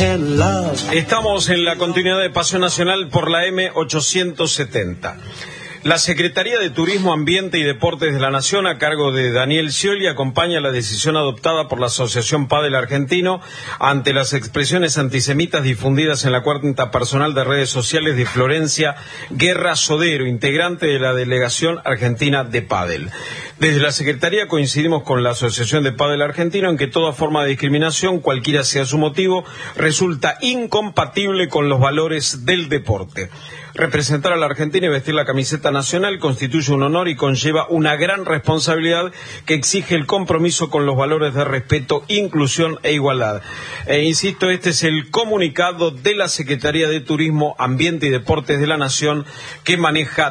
Estamos en la continuidad de Paseo Nacional por la M870. La Secretaría de Turismo, Ambiente y Deportes de la Nación, a cargo de Daniel Scioli, acompaña la decisión adoptada por la Asociación Padel Argentino ante las expresiones antisemitas difundidas en la cuenta personal de redes sociales de Florencia Guerra Sodero, integrante de la Delegación Argentina de Padel. Desde la Secretaría coincidimos con la Asociación de Padel Argentino en que toda forma de discriminación, cualquiera sea su motivo, resulta incompatible con los valores del deporte. Representar a la Argentina y vestir la camiseta nacional constituye un honor y conlleva una gran responsabilidad que exige el compromiso con los valores de respeto, inclusión e igualdad. Insisto, este es el comunicado de la Secretaría de Turismo, Ambiente y Deportes de la Nación que maneja